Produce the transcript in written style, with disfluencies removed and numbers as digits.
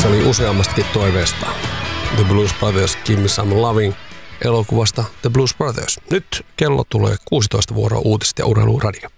Se oli useammastakin toiveesta. The Blues Brothers, Give Me Some Loving elokuvasta The Blues Brothers. Nyt kello tulee 16 vuoroa uutiset ja urheiluradio.